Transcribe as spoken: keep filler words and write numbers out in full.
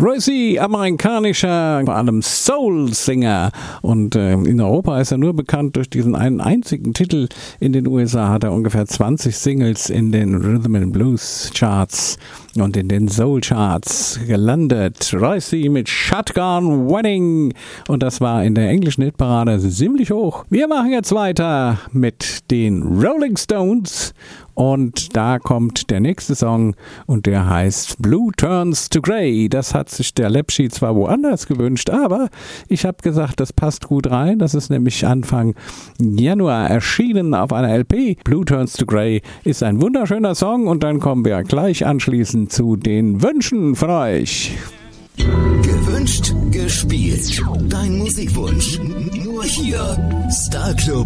Royce, amerikanischer, vor allem Soul-Singer. Und äh, in Europa ist er nur bekannt durch diesen einen einzigen Titel. In den U S A hat er ungefähr zwanzig Singles in den Rhythm and Blues Charts und in den Soul Charts gelandet. Royce mit Shotgun Wedding. Und das war in der englischen Hitparade ziemlich hoch. Wir machen jetzt weiter mit den Rolling Stones. Und da kommt der nächste Song und der heißt Blue Turns to Grey. Das hat sich der Lepschi zwar woanders gewünscht, aber ich habe gesagt, das passt gut rein. Das ist nämlich Anfang Januar erschienen auf einer L P. Blue Turns to Grey ist ein wunderschöner Song und dann kommen wir gleich anschließend zu den Wünschen von euch. Gewünscht, gespielt. Dein Musikwunsch. Nur hier. Star Club